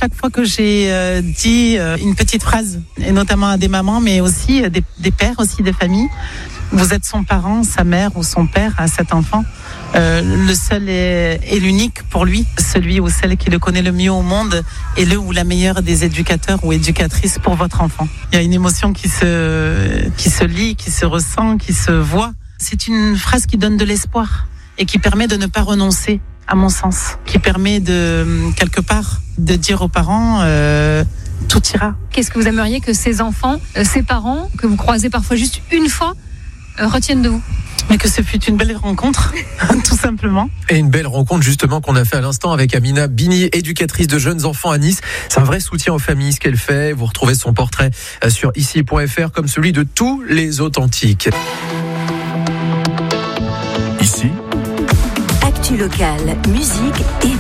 chaque fois que j'ai dit une petite phrase, et notamment à des mamans, mais aussi des pères, aussi des familles. Vous êtes son parent, sa mère ou son père à cet enfant. Le seul et l'unique pour lui, celui ou celle qui le connaît le mieux au monde, est le ou la meilleure des éducateurs ou éducatrices pour votre enfant. Il y a une émotion qui se lit, qui se ressent, qui se voit. C'est une phrase qui donne de l'espoir et qui permet de ne pas renoncer, à mon sens, qui permet de, quelque part, de dire aux parents tout ira. Qu'est-ce que vous aimeriez que ces enfants, ces parents, que vous croisez parfois juste une fois, retiennent de vous? Mais que ce fut une belle rencontre, tout simplement. Et une belle rencontre justement qu'on a fait à l'instant avec Amina Bini, éducatrice de jeunes enfants à Nice. C'est un vrai soutien aux familles ce qu'elle fait. Vous retrouvez son portrait sur ici.fr comme celui de tous les authentiques. Ici, Actu locale, musique et